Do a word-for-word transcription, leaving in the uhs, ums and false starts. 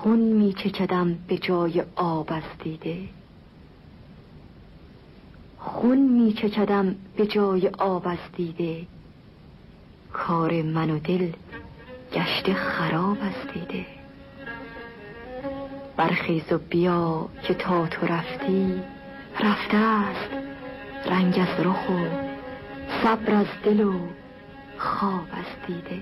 خون می چکدم به جای آب از دیده، خون می چکدم به جای آب از دیده، کار من و دل گشته خراب از دیده. برخیز و بیا که تا تو رفتی رفته است رنگ از رخ و صبر از دل و خواب از دیده.